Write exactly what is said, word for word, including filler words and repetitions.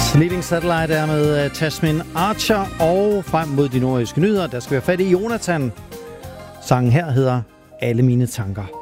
Sleeping Satellite er med uh, Tasmin Archer, og frem mod de nordiske nyheder, der skal være fat i Jonathan. Sangen her hedder Alle mine tanker.